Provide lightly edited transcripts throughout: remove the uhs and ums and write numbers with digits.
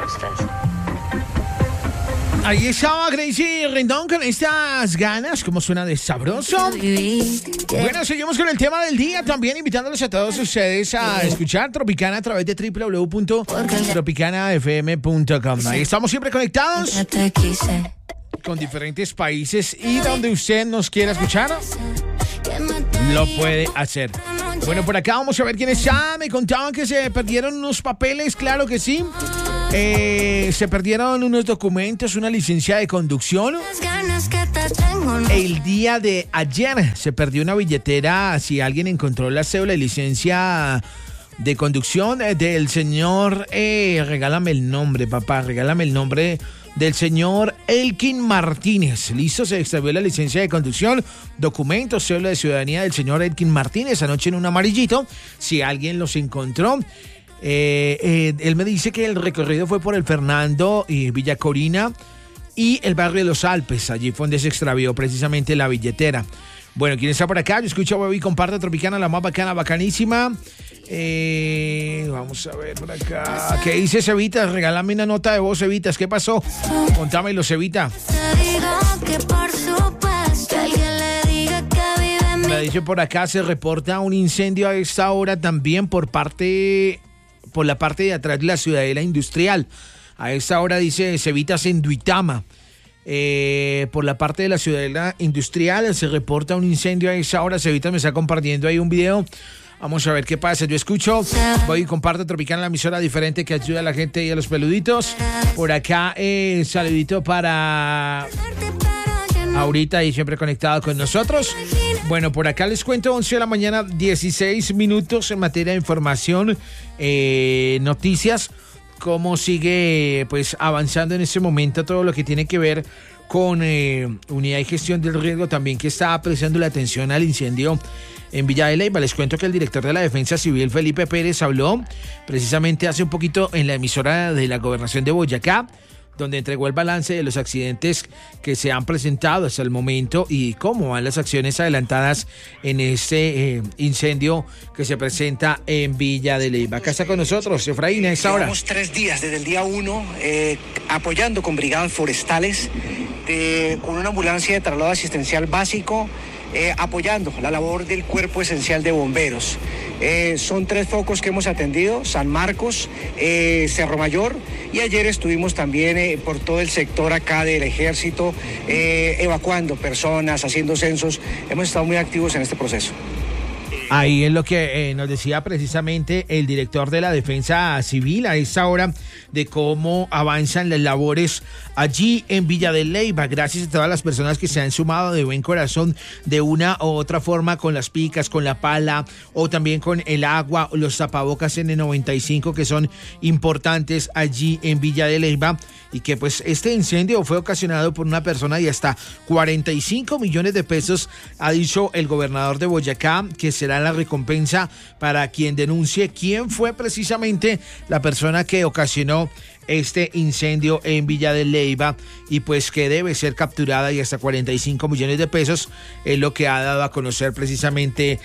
ustedes. Ahí estaba Gracie Rendón con estas ganas, como suena de sabroso. Bueno, seguimos con el tema del día, también invitándolos a todos ustedes a escuchar Tropicana a través de www.tropicanafm.com. Ahí estamos siempre conectados con diferentes países y donde usted nos quiera escuchar, lo puede hacer. Bueno, por acá vamos a ver quién está. Me contaban que se perdieron unos papeles, claro que sí. Se perdieron unos documentos, una licencia de conducción. El día de ayer se perdió una billetera. Si alguien encontró la cédula de licencia de conducción del señor, regálame el nombre, papá, regálame el nombre del señor Elkin Martínez. Listo, se extravió la licencia de conducción, documentos, cédula de ciudadanía del señor Elkin Martínez anoche en un amarillito. Si alguien los encontró, él me dice que el recorrido fue por el Fernando y Villa Corina y el barrio de los Alpes. Allí fue donde se extravió precisamente la billetera. Bueno, ¿quién está por acá? Yo escucho a Bebé y comparte Tropicana, la más bacana, bacanísima. Vamos a ver por acá. ¿Qué dice Cevita? Regálame una nota de voz, Cevitas. ¿Qué pasó? Contámelo, Cevita. Me dice por acá, se reporta un incendio a esta hora también por la parte de atrás de la ciudadela industrial. A esta hora dice Cevitas en Duitama. Por la parte de la ciudadela industrial se reporta un incendio a esa hora. Cevitas me está compartiendo ahí un video. Vamos a ver qué pasa. Yo escucho, voy y comparto Tropicana, la emisora diferente que ayuda a la gente y a los peluditos. Por acá, saludito para ahorita y siempre conectado con nosotros. Bueno, por acá les cuento 11 de la mañana, 16 minutos en materia de información, noticias. Cómo sigue pues avanzando en este momento todo lo que tiene que ver con unidad y gestión del riesgo, también que está prestando la atención al incendio en Villa de Leyva. Les cuento que el director de la Defensa Civil, Felipe Pérez, habló precisamente hace un poquito en la emisora de la Gobernación de Boyacá, donde entregó el balance de los accidentes que se han presentado hasta el momento y cómo van las acciones adelantadas en este incendio que se presenta en Villa de Leyva. Acá está con nosotros Efraín a esta hora. Llevamos 3 días desde el día 1 apoyando con brigadas forestales, con una ambulancia de traslado asistencial básico, apoyando la labor del cuerpo esencial de bomberos. Son 3 focos que hemos atendido: San Marcos, Cerro Mayor, y ayer estuvimos también por todo el sector acá del ejército, evacuando personas, haciendo censos. Hemos estado muy activos en este proceso. Ahí es lo que nos decía precisamente el director de la Defensa Civil a esta hora, de cómo avanzan las labores allí en Villa de Leyva. Gracias a todas las personas que se han sumado de buen corazón de una u otra forma, con las picas, con la pala o también con el agua, los tapabocas N95 que son importantes allí en Villa de Leyva, y que pues este incendio fue ocasionado por una persona y hasta 45 millones de pesos ha dicho el gobernador de Boyacá que será la recompensa para quien denuncie quién fue precisamente la persona que ocasionó este incendio en Villa de Leyva, y pues que debe ser capturada, y hasta 45 millones de pesos es lo que ha dado a conocer precisamente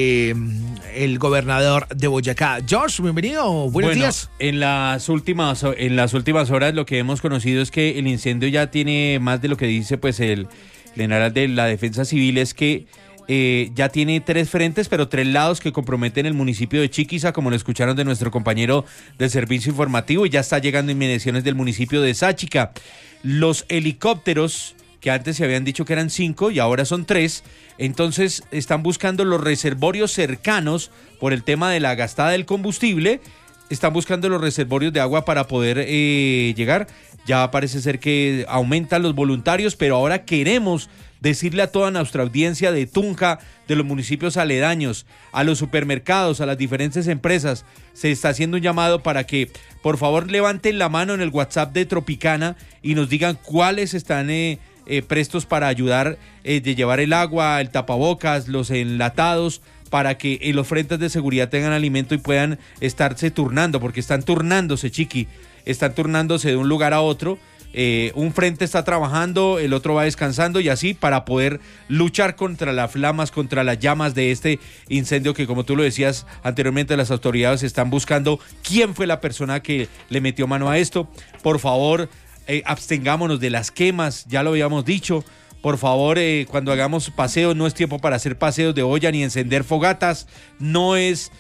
el gobernador de Boyacá. George, bienvenido, buenos días. En las últimas horas lo que hemos conocido es que el incendio ya tiene más de lo que dice pues el general de la Defensa Civil, es que ya tiene 3 frentes, pero 3 lados que comprometen el municipio de Chiquiza, como lo escucharon de nuestro compañero del servicio informativo, y ya está llegando inmediaciones del municipio de Sáchica. Los helicópteros, que antes se habían dicho que eran 5 y ahora son 3, entonces están buscando los reservorios cercanos por el tema de la gastada del combustible. Están buscando los reservorios de agua para poder llegar. Ya parece ser que aumentan los voluntarios, pero ahora queremos decirle a toda nuestra audiencia de Tunja, de los municipios aledaños, a los supermercados, a las diferentes empresas, se está haciendo un llamado para que por favor levanten la mano en el WhatsApp de Tropicana y nos digan cuáles están prestos para ayudar, de llevar el agua, el tapabocas, los enlatados, para que en los frentes de seguridad tengan alimento y puedan estarse turnando, porque están turnándose, Chiqui, están turnándose de un lugar a otro, un frente está trabajando, el otro va descansando y así para poder luchar contra las flamas, contra las llamas de este incendio que, como tú lo decías anteriormente, las autoridades están buscando quién fue la persona que le metió mano a esto. Por favor, abstengámonos de las quemas, ya lo habíamos dicho. Por favor, cuando hagamos paseos, no es tiempo para hacer paseos de olla ni encender fogatas. No es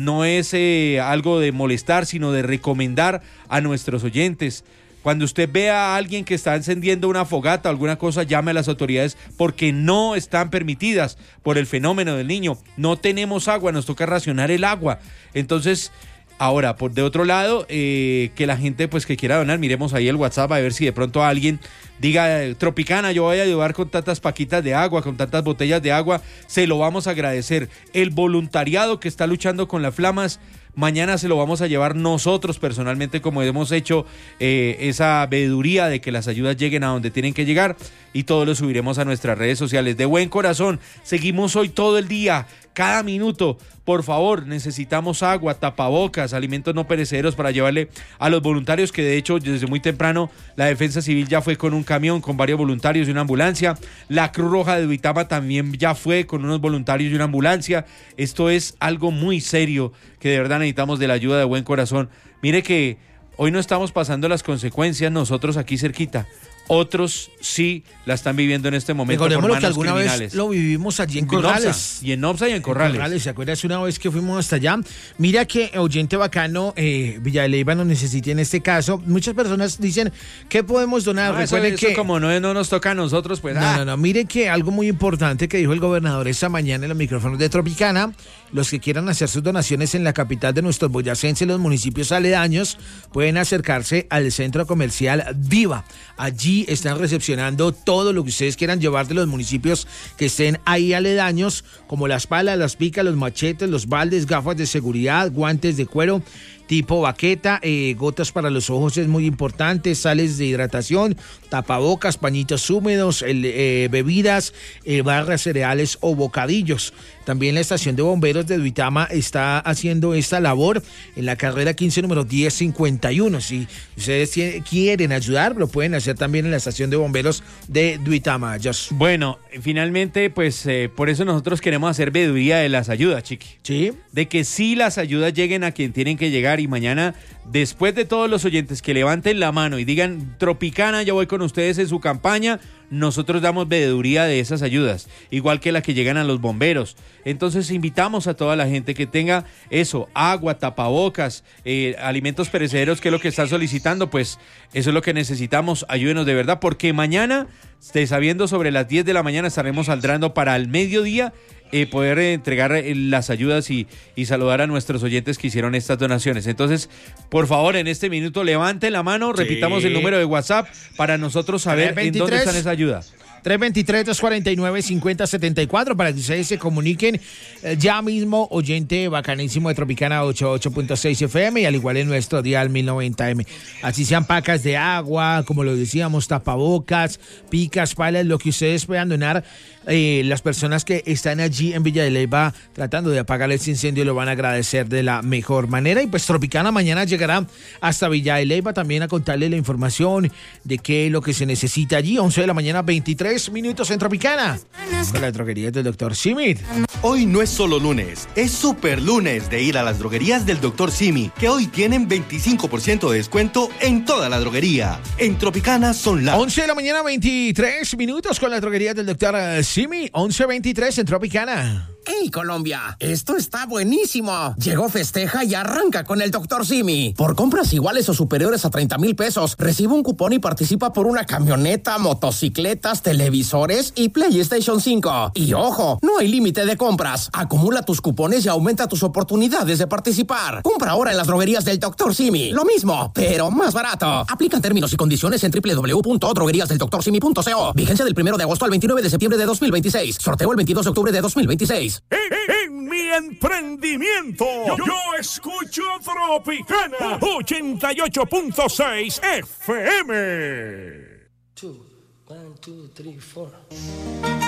algo de molestar, sino de recomendar a nuestros oyentes. Cuando usted vea a alguien que está encendiendo una fogata o alguna cosa, llame a las autoridades porque no están permitidas por el fenómeno del Niño. No tenemos agua, nos toca racionar el agua. Entonces, ahora, de otro lado, que la gente pues que quiera donar, miremos ahí el WhatsApp a ver si de pronto alguien diga, Tropicana, yo voy a ayudar con tantas paquitas de agua, con tantas botellas de agua, se lo vamos a agradecer. El voluntariado que está luchando con las flamas, mañana se lo vamos a llevar nosotros personalmente, como hemos hecho esa veeduría de que las ayudas lleguen a donde tienen que llegar, y todo lo subiremos a nuestras redes sociales. De buen corazón, seguimos hoy todo el día, cada minuto. Por favor, necesitamos agua, tapabocas, alimentos no perecederos para llevarle a los voluntarios, que de hecho desde muy temprano la Defensa Civil ya fue con un camión con varios voluntarios y una ambulancia. La Cruz Roja de Duitama también ya fue con unos voluntarios y una ambulancia. Esto es algo muy serio que de verdad necesitamos de la ayuda de buen corazón. Mire que hoy no estamos pasando las consecuencias nosotros aquí cerquita. Otros sí la están viviendo en este momento. Recordemos que alguna vez lo vivimos allí en Corrales. Y en Nopsa y en Corrales. ¿Se acuerdas una vez que fuimos hasta allá? Mira que oyente bacano, Villa de Leyva nos necesita en este caso. Muchas personas dicen, ¿qué podemos donar? Recuerden que como no nos toca a nosotros, pues... No. Mire que algo muy importante que dijo el gobernador esta mañana en los micrófonos de Tropicana: los que quieran hacer sus donaciones en la capital de nuestros boyacenses, los municipios aledaños, pueden acercarse al centro comercial Viva. Allí están recepcionando todo lo que ustedes quieran llevar de los municipios que estén ahí aledaños, como las palas, las picas, los machetes, los baldes, gafas de seguridad, guantes de cuero tipo baqueta, gotas para los ojos es muy importante, sales de hidratación, tapabocas, pañitos húmedos, bebidas, barras cereales o bocadillos. También la estación de bomberos de Duitama está haciendo esta labor en la carrera 15 número 1051. Si ustedes quieren ayudar, lo pueden hacer también en la estación de bomberos de Duitama. Bueno, finalmente, pues por eso nosotros queremos hacer veeduría de las ayudas, Chiqui. Sí. De que sí las ayudas lleguen a quien tienen que llegar, y mañana, después de todos los oyentes que levanten la mano y digan, Tropicana, yo voy con ustedes en su campaña, nosotros damos veeduría de esas ayudas, igual que la que llegan a los bomberos. Entonces invitamos a toda la gente que tenga eso, agua, tapabocas, alimentos perecederos, que es lo que están solicitando, pues eso es lo que necesitamos. Ayúdenos de verdad, porque mañana, sabiendo sobre las 10 de la mañana, estaremos saldrando para el mediodía, poder entregar las ayudas y saludar a nuestros oyentes que hicieron estas donaciones. Entonces, por favor, en este minuto levanten la mano, repitamos el número de WhatsApp para nosotros saber 323, en dónde están esa ayuda. 323-249-5074 para que ustedes se comuniquen ya mismo, oyente bacanísimo de Tropicana 88.6 FM, y al igual en nuestro dial 1090M. Así sean pacas de agua, como lo decíamos, tapabocas, picas, palas, lo que ustedes puedan donar. Las personas que están allí en Villa de Leyva tratando de apagar este incendio lo van a agradecer de la mejor manera. Y pues Tropicana mañana llegará hasta Villa de Leyva también a contarle la información de qué es lo que se necesita allí. 11 de la mañana, 23 minutos en Tropicana, con las droguerías del Dr. Simi. Hoy no es solo lunes, es super lunes de ir a las droguerías del Dr. Simi, que hoy tienen 25% de descuento en toda la droguería. En Tropicana son las 11 de la mañana, 23 minutos con las droguerías del Dr. Simi. 11:23 en Tropicana. ¡Hey, Colombia! Esto está buenísimo. Llegó, festeja y arranca con el Dr. Simi. Por compras iguales o superiores a 30,000 pesos, recibe un cupón y participa por una camioneta, motocicletas, televisores y PlayStation 5. Y ojo, no hay límite de compras. Acumula tus cupones y aumenta tus oportunidades de participar. Compra ahora en las droguerías del Dr. Simi. Lo mismo, pero más barato. Aplican términos y condiciones en www.drogueríasdeldrsimi.co. Vigencia del 1 de agosto al 29 de septiembre de 2026. Sorteo el 22 de octubre de 2026. En mi emprendimiento, yo escucho Tropicana 88.6 FM. 1, 2, 3, 4